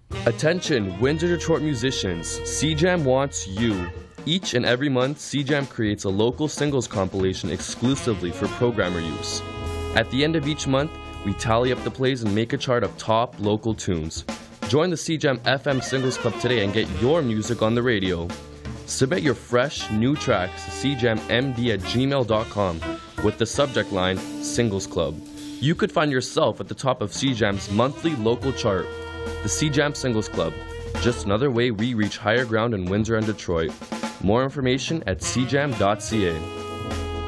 Attention, Windsor Detroit musicians, CJAM wants you. Each and every month, CJAM creates a local singles compilation exclusively for programmer use. At the end of each month, we tally up the plays and make a chart of top local tunes. Join the CJAM FM Singles Club today and get your music on the radio. Submit your fresh, new tracks to cjammd@gmail.com with the subject line, Singles Club. You could find yourself at the top of CJAM's monthly local chart. The CJAM Singles Club, just another way we reach higher ground in Windsor and Detroit. More information at cjam.ca.